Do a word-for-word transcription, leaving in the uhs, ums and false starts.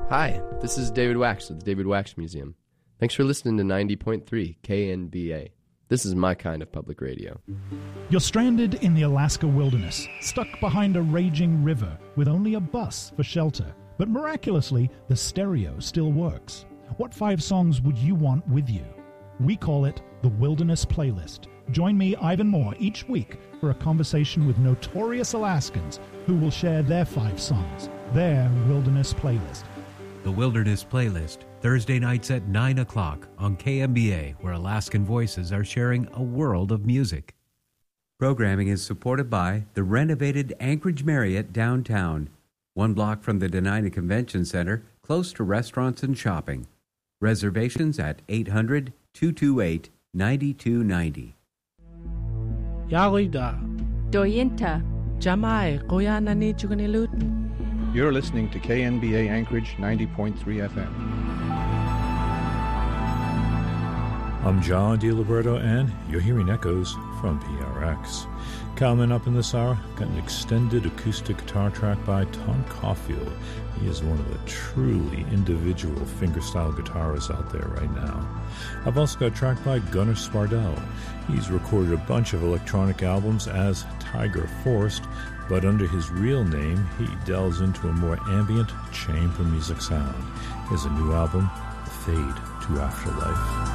Hi, this is David Wax of the David Wax Museum. Thanks for listening to ninety point three K N B A. This is my kind of public radio. You're stranded in the Alaska wilderness, stuck behind a raging river with only a bus for shelter. But miraculously, the stereo still works. What five songs would you want with you? We call it the Wilderness Playlist. Join me, Ivan Moore, each week for a conversation with notorious Alaskans who will share their five songs, their Wilderness Playlist. The Wilderness Playlist, Thursday nights at nine o'clock on K M B A, where Alaskan voices are sharing a world of music. Programming is supported by the renovated Anchorage Marriott downtown, one block from the Dena'ina Convention Center, close to restaurants and shopping. Reservations at eight hundred, two two eight, nine two nine zero. Yarida. Doyinta. Jamai, Koyanani Chukanilut. You're listening to K N B A Anchorage ninety point three F M. I'm John DiLiberto, and you're hearing echoes from P R X. Coming up in this hour, got an extended acoustic guitar track by Tom Caulfield. He is one of the truly individual fingerstyle guitarists out there right now. I've also got a track by Gunnar Svardell. He's recorded a bunch of electronic albums as Tiger Forest, but under his real name, he delves into a more ambient chamber music sound. Here's a new album, The Fade to Afterlife.